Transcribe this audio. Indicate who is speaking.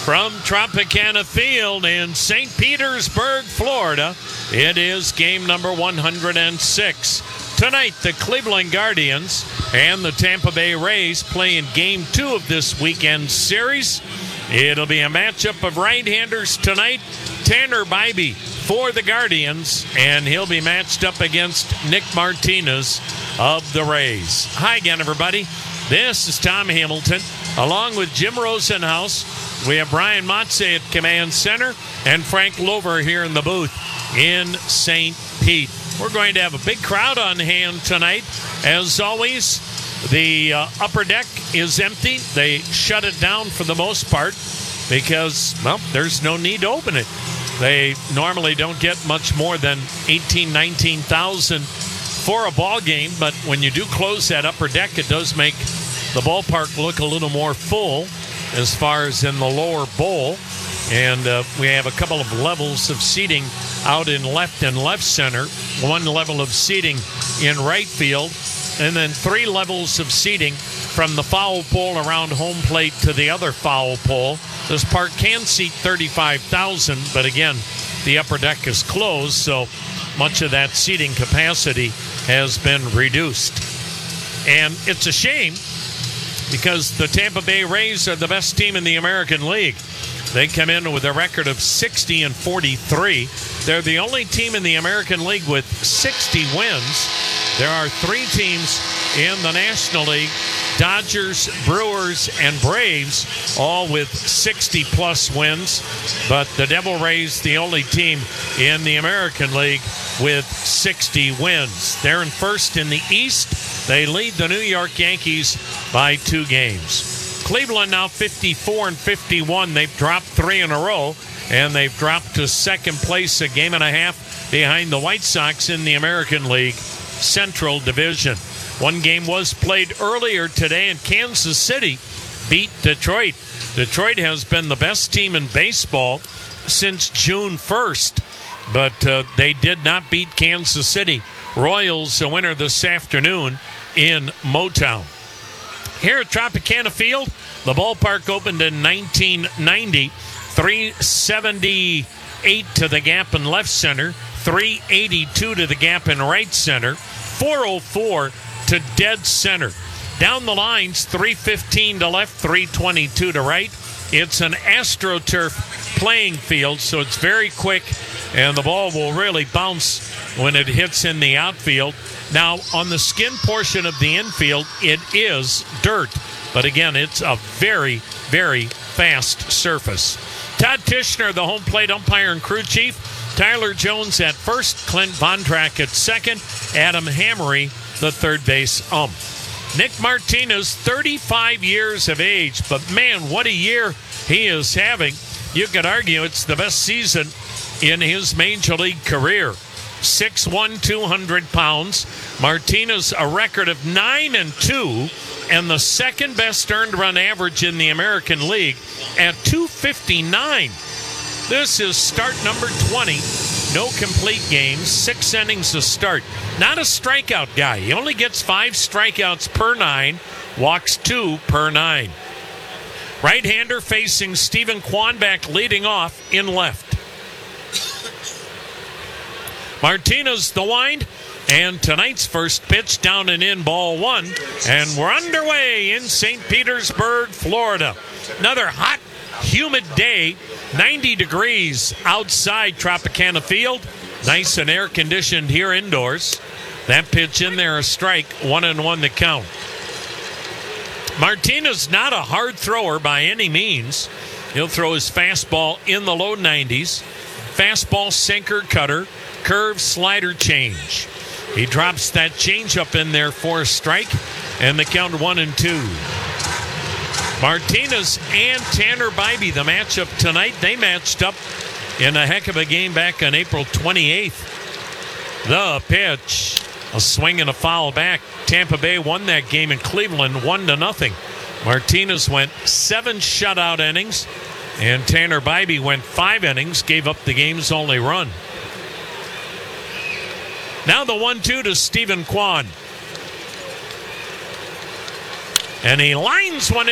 Speaker 1: From Tropicana Field in St. Petersburg, Florida, it is game number 106. Tonight, the Cleveland Guardians and the Tampa Bay Rays play in game 2 of this weekend series. It'll be a matchup of right-handers tonight. Tanner Bibee for the Guardians, and he'll be matched up against Nick Martinez of the Rays. Hi again, everybody. This is Tom Hamilton, along with Jim Rosenhaus. We have Brian Motze at Command Center and Frank Lover here in the booth in St. Pete. We're going to have a big crowd on hand tonight. As always, the upper deck is empty. They shut it down for the most part because, well, there's no need to open it. They normally don't get much more than 18,000, 19,000 for a ball game, but when you do close that upper deck, it does make the ballpark look a little more full as far as in the lower bowl. And we have a couple of levels of seating out in left and left center, one level of seating in right field, and then 3 levels of seating from the foul pole around home plate to the other foul pole. This park can seat 35,000, but again, the upper deck is closed, so much of that seating capacity has been reduced. And it's a shame because the Tampa Bay Rays are the best team in the American League. They come in with a record of 60-43. They're the only team in the American League with 60 wins. There are 3 teams in the National League, Dodgers, Brewers, and Braves, all with 60-plus wins. But the Devil Rays, the only team in the American League with 60 wins. They're in first in the East. They lead the New York Yankees by 2 games. Cleveland now 54-51. They've dropped 3 in a row, and they've dropped to second place a game and a half behind the White Sox in the American League Central Division. One game was played earlier today, and Kansas City beat Detroit. Detroit has been the best team in baseball since June 1st, but they did not beat Kansas City. Royals a winner this afternoon in Motown. Here at Tropicana Field, the ballpark opened in 1990. 378 to the gap in left center, 382 to the gap in right center, 404 to dead center. Down the lines, 315 to left, 322 to right. It's an AstroTurf playing field, so it's very quick, and the ball will really bounce when it hits in the outfield. Now, on the skin portion of the infield, it is dirt. But again, it's a very, very fast surface. Todd Tishner, the home plate umpire and crew chief. Tyler Jones at first. Clint Vondrack at second. Adam Hammery, the third base ump. Nick Martinez, 35 years of age. But man, what a year he is having. You could argue it's the best season in his major league career. 6'1", 200 pounds. Martinez, a record of 9-2, and the second best earned run average in the American League at 259. This is start number 20. No complete games, 6 innings a start. Not a strikeout guy. He only gets 5 strikeouts per 9, walks 2 per 9. Right-hander facing Stephen Kwan, back leading off in left. Martinez the wind, and tonight's first pitch down and in, ball 1. And we're underway in St. Petersburg, Florida. Another hot, humid day, 90 degrees outside Tropicana Field. Nice and air-conditioned here indoors. That pitch in there, a strike, 1-1 the count. Martinez not a hard thrower by any means. He'll throw his fastball in the low 90s. Fastball, sinker, cutter, curve, slider, change. He drops that changeup in there for a strike, and the count 1-2. Martinez and Tanner Bibee, the matchup tonight. They matched up in a heck of a game back on April 28th. The pitch, a swing and a foul back. Tampa Bay won that game in Cleveland 1-0. Martinez went 7 shutout innings, and Tanner Bibee went 5 innings, gave up the game's only run. Now the 1-2 to Stephen Kwan. And he lines one